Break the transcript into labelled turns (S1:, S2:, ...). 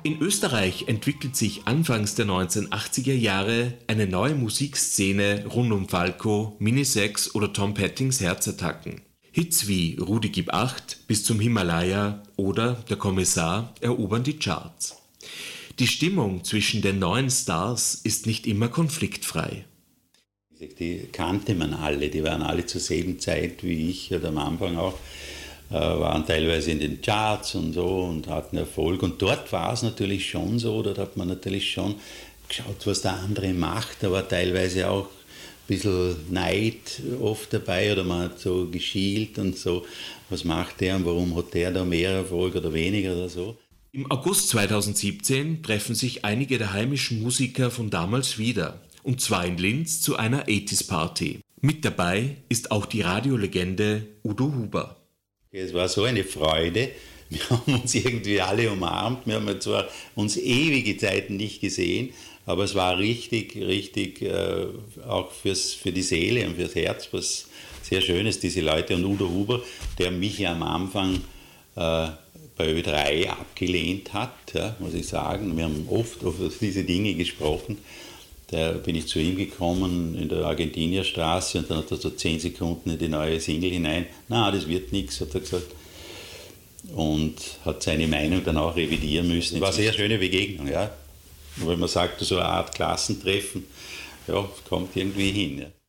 S1: In Österreich entwickelt sich anfangs der 1980er Jahre eine neue Musikszene rund um Falco, Minisex oder Tom Pettings Herzattacken. Hits wie Rudi gib acht, Bis zum Himalaya oder Der Kommissar erobern die Charts. Die Stimmung zwischen den neuen Stars ist nicht immer konfliktfrei.
S2: Die kannte man alle, die waren alle zur selben Zeit wie ich oder am Anfang auch, waren teilweise in den Charts und so und hatten Erfolg. Und dort war es natürlich schon so, dort hat man natürlich schon geschaut, was der andere macht, da war teilweise auch ein bisschen Neid oft dabei oder man hat so geschielt und so, was macht der und warum hat der da mehr Erfolg oder weniger oder so.
S1: Im August 2017 treffen sich einige der heimischen Musiker von damals wieder, und zwar in Linz zu einer 80s-Party. Mit dabei ist auch die Radiolegende Udo Huber.
S2: Es war so eine Freude, wir haben uns irgendwie alle umarmt, wir haben zwar uns ewige Zeiten nicht gesehen, aber es war richtig auch für die Seele und fürs Herz was sehr Schönes, diese Leute. Und Udo Huber, der mich ja am Anfang bei Ö3 abgelehnt hat, ja, muss ich sagen, wir haben oft über diese Dinge gesprochen. Da bin ich zu ihm gekommen in der Argentinierstraße und dann hat er so 10 Sekunden in die neue Single hinein. Na, das wird nichts, hat er gesagt. Und hat seine Meinung dann auch revidieren müssen. War eine sehr schöne Begegnung, ja. Weil man sagt, so eine Art Klassentreffen, ja, kommt irgendwie hin. Ja.